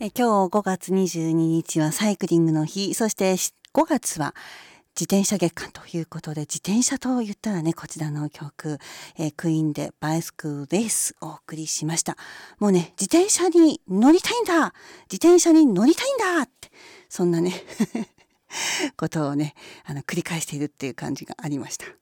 今日5月22日はサイクリングの日、そして5月は自転車月間ということで、自転車と言ったらね、こちらの曲、クイーンでバイスクレースをお送りしました。もうね、自転車に乗りたいんだ、自転車に乗りたいんだって、そんなねことをね繰り返しているっていう感じがありました。